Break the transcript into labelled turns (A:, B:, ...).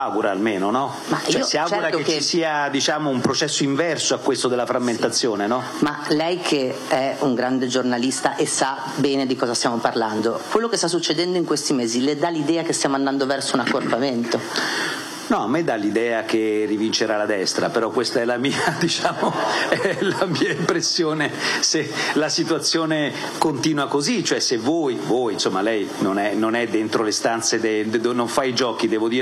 A: augura almeno, no? Cioè, si augura certo che ci sia, diciamo, un processo inverso a questo della frammentazione, no?
B: Ma lei che è un grande giornalista e sa bene di cosa stiamo parlando, quello che sta succedendo in questi mesi le dà l'idea che stiamo andando verso un accorpamento?
A: No, a me dà l'idea che rivincerà la destra, però questa è la mia, diciamo, è la mia impressione. Se la situazione continua così, cioè se voi, insomma, lei non è dentro le stanze, non fa i giochi, devo dire.